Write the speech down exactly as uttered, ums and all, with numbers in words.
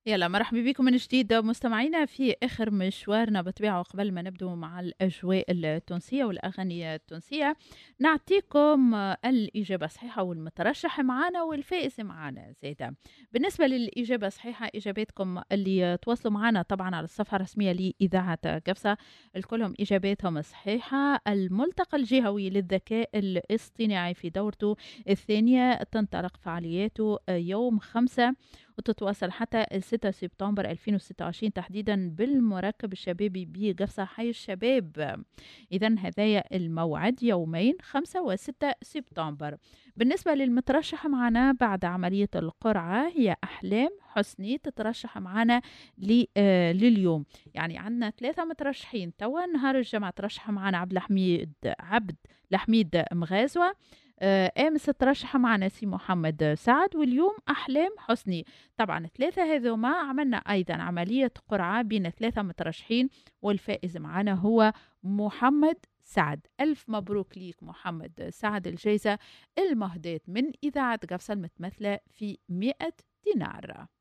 يلا مرحبا بكم من جديد مستمعينا في آخر مشوارنا بطبيعة. وقبل ما نبدو مع الأجواء التونسية والأغاني التونسية نعطيكم الإجابة الصحيحة والمترشح معنا والفائز معنا زيادة. بالنسبة للإجابة الصحيحة إجاباتكم اللي تواصلوا معنا طبعا على الصفحة الرسمية لإذاعة قفصة الكلهم إجاباتهم صحيحة. الملتقى الجهوي للذكاء الاصطناعي في دورته الثانية تنطلق فعالياته يوم خمسة وتتواصل حتى ستة سبتمبر ألفين وستة وعشرين تحديدا بالمركب الشبابي بقفصة حي الشباب. إذا هذايا الموعد يومين خمسة وستة سبتمبر. بالنسبة للمترشح معنا بعد عملية القرعة هي أحلام حسني تترشح معنا لليوم. يعني عندنا ثلاثة مترشحين توا. نهار الجمعة ترشح معنا عبد الحميد عبد الحميد مغازوة. امس ترشح معنا سي محمد سعد واليوم احلام حسني. طبعا ثلاثه هذوما عملنا ايضا عمليه قرعه بين ثلاثه مترشحين والفائز معنا هو محمد سعد. الف مبروك ليك محمد سعد. الجائزه المهداه من اذاعه قفصة المتمثله في مئة دينار.